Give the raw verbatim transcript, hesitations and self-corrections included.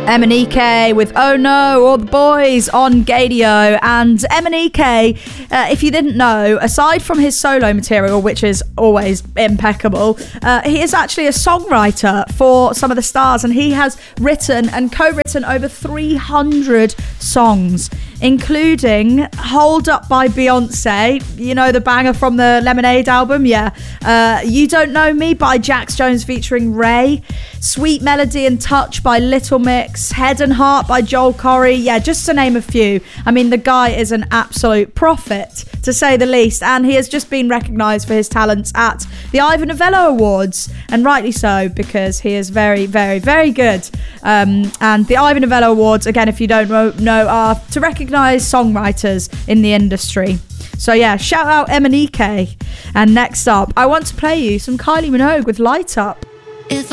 Emanike with Oh No, All the Boys on Gadio. And Emanike, uh, if you didn't know, aside from his solo material, which is always impeccable, uh, he is actually a songwriter for some of the stars, and he has written and co-written over three hundred songs, including Hold Up by Beyonce, you know, the banger from the Lemonade album, yeah. Uh, You Don't Know Me by Jax Jones featuring Ray, Sweet Melody and Touch by Little Mix, Head and Heart by Joel Corry, yeah, just to name a few. I mean, the guy is an absolute prophet, to say the least, and he has just been recognised for his talents at the Ivor Novello Awards, and rightly so, because he is very, very, very good. Um, and the Ivor Novello Awards, again, if you don't know, are to recognise songwriters in the industry. So yeah, shout out Emanike. And next up, I want to play you some Kylie Minogue with Light Up. If